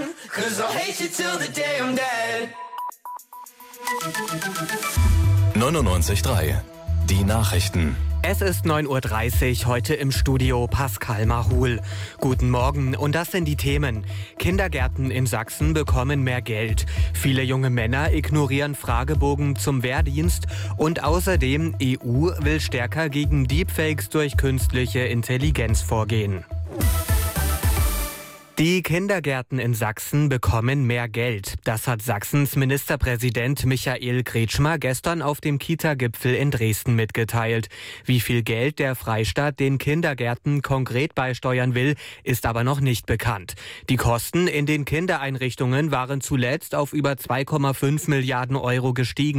'cause I'll hate you till the day I'm dead. 99.3 Die Nachrichten. Es ist 9.30 Uhr, heute im Studio Pascal Mahul. Guten Morgen und das sind die Themen. Kindergärten in Sachsen bekommen mehr Geld. Viele junge Männer ignorieren Fragebogen zum Wehrdienst. Und außerdem, EU will stärker gegen Deepfakes durch künstliche Intelligenz vorgehen. Die Kindergärten in Sachsen bekommen mehr Geld. Das hat Sachsens Ministerpräsident Michael Kretschmer gestern auf dem Kita-Gipfel in Dresden mitgeteilt. Wie viel Geld der Freistaat den Kindergärten konkret beisteuern will, ist aber noch nicht bekannt. Die Kosten in den Kindereinrichtungen waren zuletzt auf über 2,5 Milliarden Euro gestiegen.